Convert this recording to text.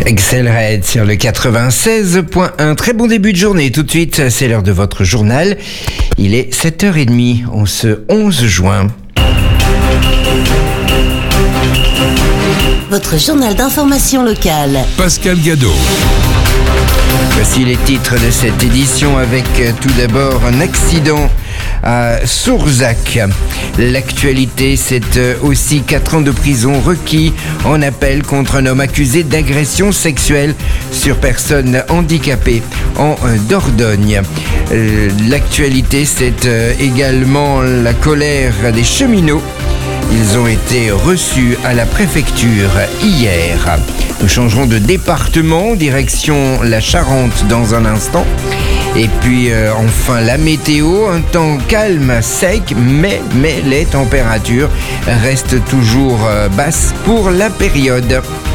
Excelred sur le 96.1. Très bon début de journée. Tout de suite, c'est l'heure de votre journal. Il est 7h30 en ce 11 juin. Votre journal d'information locale. Pascal Gadot. Voici les titres de cette édition avec tout d'abord un accident à Sourzac. L'actualité, c'est aussi 4 ans de prison requis en appel contre un homme accusé d'agression sexuelle sur personnes handicapées en Dordogne. L'actualité, c'est également la colère des cheminots. Ils ont été reçus à la préfecture hier. Nous changerons de département, direction la Charente dans un instant. Et puis enfin la météo, un temps calme, sec, mais les températures restent toujours basses pour la période.